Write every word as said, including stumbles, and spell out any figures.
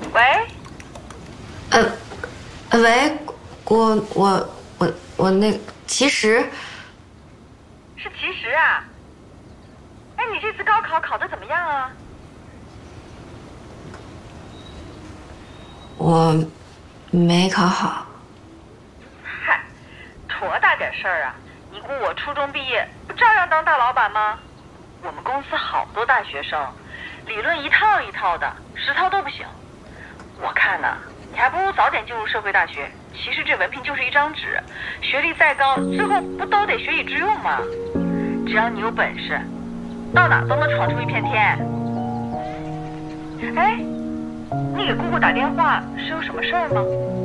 喂， 呃，喂，我我我我那其实是其实啊。哎，你这次高考考得怎么样啊？ 我没考好。 嗨，多大点事儿啊！你估我初中毕业不照样当大老板吗？我们公司好多大学生，理论一套一套的，实操都不行。我看呢，你还不如早点进入社会大学。其实这文凭就是一张纸，学历再高，最后不都得学以致用吗？只要你有本事，到哪都能闯出一片天。哎，你给姑姑打电话是有什么事儿吗？